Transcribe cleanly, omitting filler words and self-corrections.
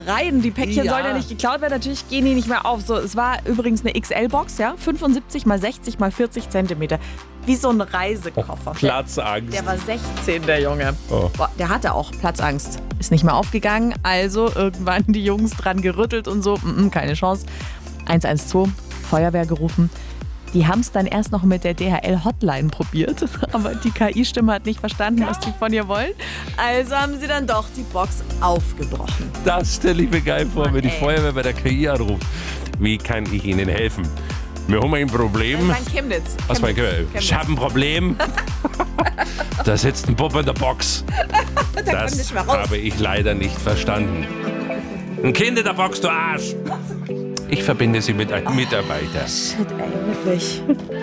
rein. Die Päckchen Ja. sollen ja nicht geklaut werden. Natürlich gehen die nicht mehr auf. So, es war übrigens eine XL-Box, ja? 75 mal 60 mal 40 Zentimeter. Wie so ein Reisekoffer. Platzangst. Der war 16, der Junge. Oh. Boah, der hatte auch Platzangst. Ist nicht mehr aufgegangen. Also irgendwann die Jungs dran gerüttelt und so. Keine Chance. 112, Feuerwehr gerufen. Die haben es dann erst noch mit der DHL-Hotline probiert. Aber die KI-Stimme hat nicht verstanden, was die von ihr wollen. Also haben sie dann doch die Box aufgebrochen. Das stelle ich mir geil vor, Mann, wenn die ey. Feuerwehr bei der KI anruft. Wie kann ich Ihnen helfen? Wir haben ein Problem. Das war in Chemnitz. Was mein Chemnitz. Ich habe ein Problem. Da sitzt ein Bub in der Box. Der kommt Das nicht mehr raus. habe ich leider nicht verstanden. Ein Kind in der Box, du Arsch. Ich verbinde Sie mit einem Mitarbeiter. Shit, ey, wirklich.